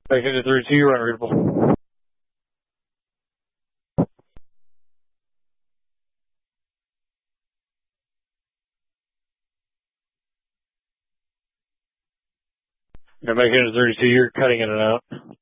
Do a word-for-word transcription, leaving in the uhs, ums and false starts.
Back into three two, you're unreadable. Now back into thirty-two, you're cutting in and out.